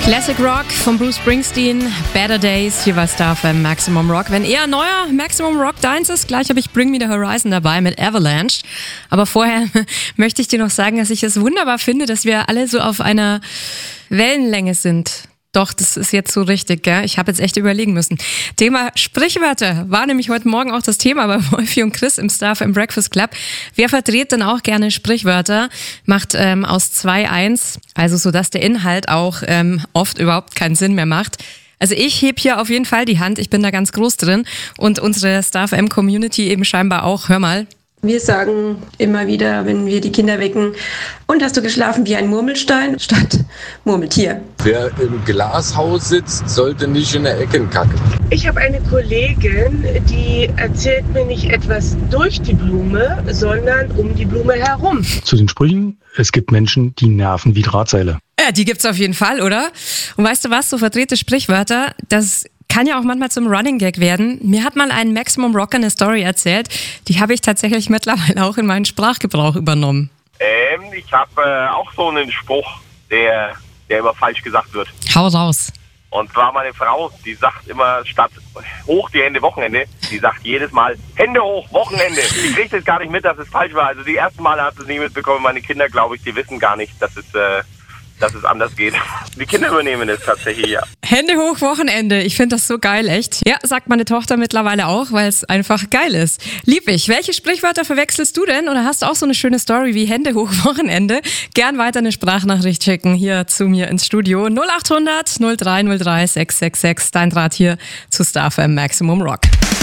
Classic Rock von Bruce Springsteen, Better Days, hier war Star FM Maximum Rock. Wenn eher neuer Maximum Rock deins ist, gleich habe ich Bring Me The Horizon dabei mit Avalanche. Aber vorher möchte ich dir noch sagen, dass ich es wunderbar finde, dass wir alle so auf einer Wellenlänge sind. Doch, das ist jetzt so richtig, gell? Ich habe jetzt echt überlegen müssen. Thema Sprichwörter war nämlich heute Morgen auch das Thema bei Wolfi und Chris im Star FM Breakfast Club. Wer verdreht denn auch gerne Sprichwörter? Macht aus 2 1, also so, dass der Inhalt auch oft überhaupt keinen Sinn mehr macht. Also ich heb hier auf jeden Fall die Hand, ich bin da ganz groß drin und unsere Star FM Community eben scheinbar auch. Hör mal. Wir sagen immer wieder, wenn wir die Kinder wecken, und hast du geschlafen wie ein Murmelstein statt Murmeltier? Wer im Glashaus sitzt, sollte nicht in der Ecke kacken. Ich habe eine Kollegin, die erzählt mir nicht etwas durch die Blume, sondern um die Blume herum. Zu den Sprüchen: Es gibt Menschen, die nerven wie Drahtseile. Ja, die gibt's auf jeden Fall, oder? Und weißt du was, so verdrehte Sprichwörter, das kann ja auch manchmal zum Running Gag werden. Mir hat mal ein Maximum Rocker eine Story erzählt, die habe ich tatsächlich mittlerweile auch in meinen Sprachgebrauch übernommen. Ich habe auch so einen Spruch, der immer falsch gesagt wird. Hau raus. Und zwar meine Frau, die sagt immer statt hoch die Hände Wochenende, die sagt jedes Mal Hände hoch Wochenende. Ich kriege das gar nicht mit, dass es falsch war. Also die ersten Male hat es nie mitbekommen. Meine Kinder, glaube ich, die wissen gar nicht, dass es anders geht. Die Kinder übernehmen es tatsächlich, ja. Hände hoch, Wochenende. Ich finde das so geil, echt. Ja, sagt meine Tochter mittlerweile auch, weil es einfach geil ist. Lieb ich. Welche Sprichwörter verwechselst du denn? Oder hast du auch so eine schöne Story wie Hände hoch, Wochenende? Gern weiter eine Sprachnachricht schicken hier zu mir ins Studio. 0800 0303 666. Dein Draht hier zu Star FM Maximum Rock.